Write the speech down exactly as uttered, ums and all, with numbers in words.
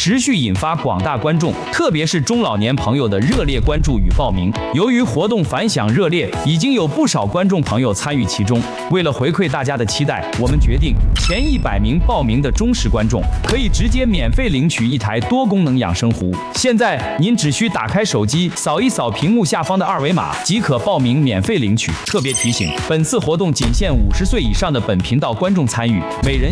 持续引发广大观众，特别是中老年朋友的热烈关注与报名。由于活动反响热烈，已经有不少观众朋友参与其中。为了回馈大家的期待，我们决定前一百名报名的忠实观众可以直接免费领取一台多功能养生壶。现在您只需打开手机，扫一扫屏幕下方的二维码，即可报名免费领取。特别提醒，本次活动仅限五十岁以上的本频道观众参与，每人